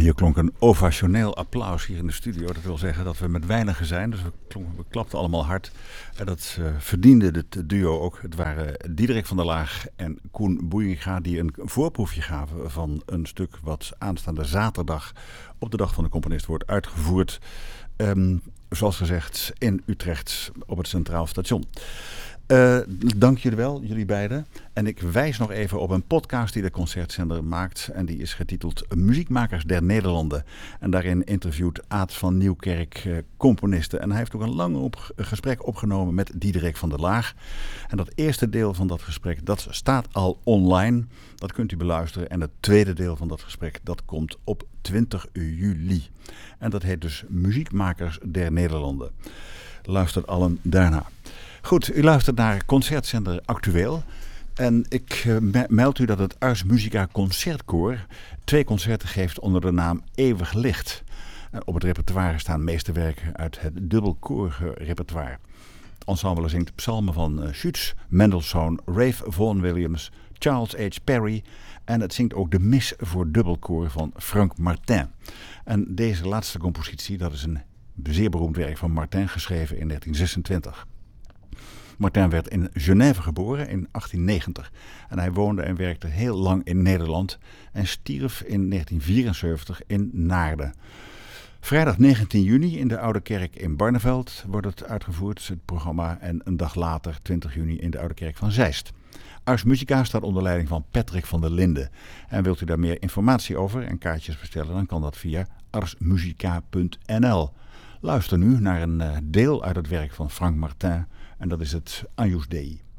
hier klonk een ovationeel applaus hier in de studio. Dat wil zeggen dat we met weinigen zijn, dus we klapten allemaal hard. En dat verdiende het duo ook. Het waren Diederik van der Laag en Koen Boeringa die een voorproefje gaven van een stuk wat aanstaande zaterdag op de Dag van de Componist wordt uitgevoerd. Zoals gezegd in Utrecht op het Centraal Station. Dank jullie wel, jullie beiden. En ik wijs nog even op een podcast die de Concertzender maakt. En die is getiteld Muziekmakers der Nederlanden. En daarin interviewt Aad van Nieuwkerk componisten. En hij heeft ook een lang gesprek opgenomen met Diederik van der Laag. En dat eerste deel van dat gesprek, dat staat al online. Dat kunt u beluisteren. En het tweede deel van dat gesprek, dat komt op 20 juli. En dat heet dus Muziekmakers der Nederlanden. Luister allen daarna. Goed, u luistert naar Concertzender Actueel. En ik meld u dat het Ars Musica Concertkoor 2 concerten geeft onder de naam Eeuwig Licht. En op het repertoire staan meesterwerken uit het dubbelkorige repertoire. Het ensemble zingt psalmen van Schütz, Mendelssohn, Ralph Vaughan Williams, Charles H. Perry. En het zingt ook de mis voor dubbelkoor van Frank Martin. En deze laatste compositie, dat is een zeer beroemd werk van Martin, geschreven in 1926. Martin werd in Genève geboren in 1890 en hij woonde en werkte heel lang in Nederland en stierf in 1974 in Naarden. Vrijdag 19 juni in de Oude Kerk in Barneveld wordt het uitgevoerd, het programma, en een dag later, 20 juni, in de Oude Kerk van Zeist. Ars Musica staat onder leiding van Patrick van der Linden. En wilt u daar meer informatie over en kaartjes bestellen, dan kan dat via arsmusica.nl. Luister nu naar een deel uit het werk van Frank Martin en dat is het Agnus Dei.